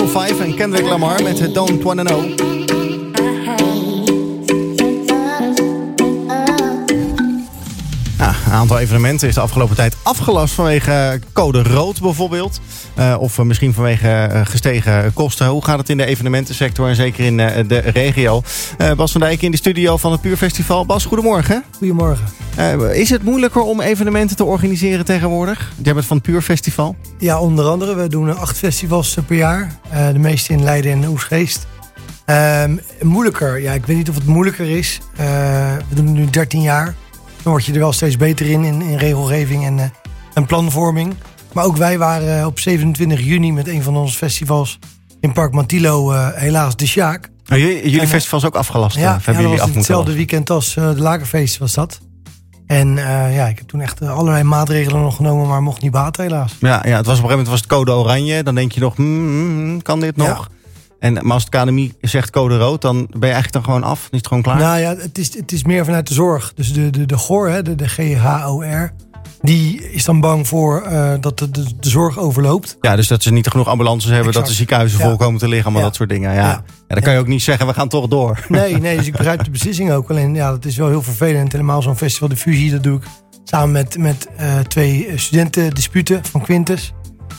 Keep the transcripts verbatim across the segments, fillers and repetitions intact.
Maroon vijf en Kendrick Lamar met Don't Wanna Know. Ja, een aantal evenementen is de afgelopen tijd afgelast vanwege code rood bijvoorbeeld. Uh, of uh, misschien vanwege uh, gestegen kosten. Hoe gaat het in de evenementensector en zeker in uh, de regio? Uh, Bas van Dijk in de studio van het Puur Festival. Bas, goedemorgen. Goedemorgen. Uh, is het moeilijker om evenementen te organiseren tegenwoordig? Jij bent van het Puur Festival. Ja, onder andere. We doen acht festivals per jaar. Uh, de meeste in Leiden en Oegstgeest. Uh, moeilijker? Ja, ik weet niet of het moeilijker is. Uh, we doen het nu dertien jaar. Dan word je er wel steeds beter in, in, in regelgeving en, uh, en planvorming. Maar ook wij waren op zevenentwintig juni met een van onze festivals in Park Mantilo, uh, helaas de Sjaak. Oh, jullie jullie festival is ook afgelast? Ja, of hebben ja, jullie dat was af hetzelfde weekend als uh, de Lagerfeest was dat. En uh, ja, ik heb toen echt uh, allerlei maatregelen nog genomen, maar mocht niet baten helaas. Ja, ja, het was op een gegeven moment was het code oranje. Dan denk je nog, hmm, hmm, kan dit nog? Ja. En, maar als het K N M I zegt code rood, dan ben je eigenlijk dan gewoon af? Is het gewoon klaar? Nou ja, het is, het is meer vanuit de zorg. Dus de, de, de G O R, hè, de, de G H O R, die is dan bang voor uh, dat de, de, de zorg overloopt. Ja, dus dat ze niet genoeg ambulances hebben, exact. Dat de ziekenhuizen ja. vol komen te liggen, allemaal ja. dat soort dingen. Ja. Ja. Ja, dan kan je ook niet zeggen, we gaan toch door. Nee, nee, dus ik begrijp de beslissing ook. Alleen, ja, dat is wel heel vervelend. Helemaal zo'n festival de Fusie, dat doe ik samen met, met uh, twee studentendisputen van Quintus.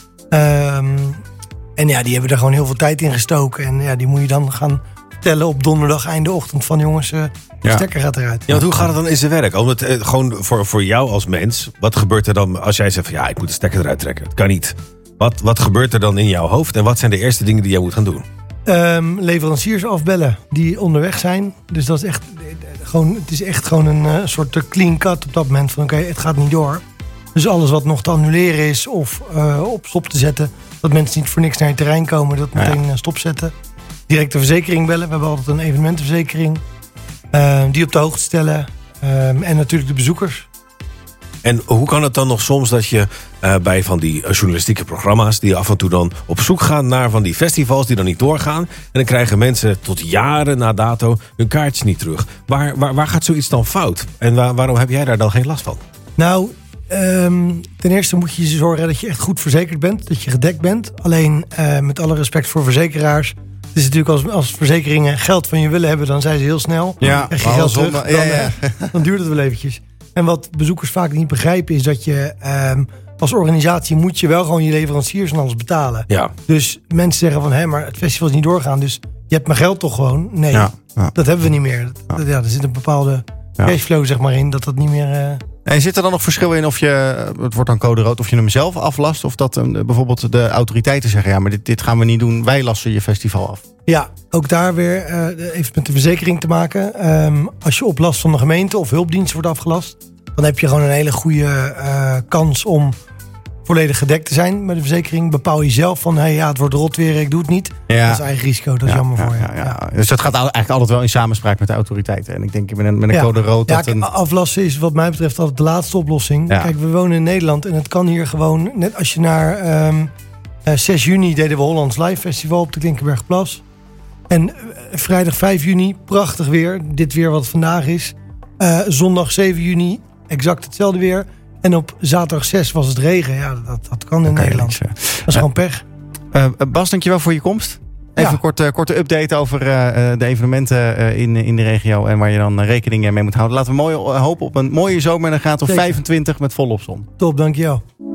Um, En ja, die hebben er gewoon heel veel tijd in gestoken. En ja, die moet je dan gaan tellen op donderdag einde ochtend van jongens, uh, de ja. stekker gaat eruit. Ja, want hoe gaat het dan in zijn werk? Omdat, uh, gewoon voor, voor jou als mens, wat gebeurt er dan als jij zegt van ja, ik moet de stekker eruit trekken? Het kan niet. Wat, wat gebeurt er dan in jouw hoofd? En wat zijn de eerste dingen die jij moet gaan doen? Um, leveranciers afbellen die onderweg zijn. Dus dat is echt gewoon, het is echt gewoon een uh, soort clean cut op dat moment van oké, okay, het gaat niet door. Dus alles wat nog te annuleren is of uh, op stop te zetten. Dat mensen niet voor niks naar je terrein komen. Dat meteen ja. stopzetten. Direct de verzekering bellen. We hebben altijd een evenementenverzekering. Uh, die op de hoogte stellen. Uh, en natuurlijk de bezoekers. En hoe kan het dan nog soms dat je uh, bij van die journalistieke programma's... die af en toe dan op zoek gaan naar van die festivals die dan niet doorgaan... en dan krijgen mensen tot jaren na dato hun kaartjes niet terug. Waar, waar, waar gaat zoiets dan fout? En waar, waarom heb jij daar dan geen last van? Nou... Um, ten eerste moet je zorgen dat je echt goed verzekerd bent. Dat je gedekt bent. Alleen uh, met alle respect voor verzekeraars. Het is natuurlijk als, als verzekeringen geld van je willen hebben. Dan zijn ze heel snel. Ja, krijg je geld terug. Zonde, dan, ja, ja. uh, dan duurt het wel eventjes. En wat bezoekers vaak niet begrijpen is dat je um, als organisatie moet je wel gewoon je leveranciers en alles betalen. Ja. Dus mensen zeggen van hé, maar het festival is niet doorgaan. Dus je hebt mijn geld toch gewoon? Nee, ja, ja. dat hebben we niet meer. Dat, ja. Ja, er zit een bepaalde ja. cashflow zeg maar in. Dat dat niet meer... Uh, En zit er dan nog verschil in of je, het wordt dan code rood, of je hem zelf aflast? Of dat um, bijvoorbeeld de autoriteiten zeggen, ja, maar dit, dit gaan we niet doen, wij lassen je festival af. Ja, ook daar weer uh, even met de verzekering te maken. Um, als je op last van de gemeente of hulpdiensten wordt afgelast, dan heb je gewoon een hele goede uh, kans om volledig gedekt te zijn met de verzekering. Bepaal je zelf van, hey, ja, het wordt rot weer, ik doe het niet. Ja. Dat is eigen risico, dat is ja, jammer ja, voor je. Ja, ja. Ja. Dus dat gaat eigenlijk altijd wel in samenspraak met de autoriteiten. En ik denk met een, met een ja. code rood... Ja, dat een... aflassen is wat mij betreft altijd de laatste oplossing. Ja. Kijk, we wonen in Nederland en het kan hier gewoon... Net als je naar um, uh, zes juni deden we Hollands Live Festival op de Klinkenbergplas. En uh, vrijdag vijf juni, prachtig weer. Dit weer wat het vandaag is. Uh, zondag zeven juni, exact hetzelfde weer. En op zaterdag zes was het regen. Ja, dat, dat kan in okay, Nederland. Dat is uh, gewoon pech. Uh, Bas, dankjewel voor je komst. Even ja. een korte, korte update over uh, de evenementen uh, in, in de regio... en waar je dan rekening mee moet houden. Laten we mooi, uh, hopen op een mooie zomer en een graad of vijfentwintig met volop zon. Top, dankjewel.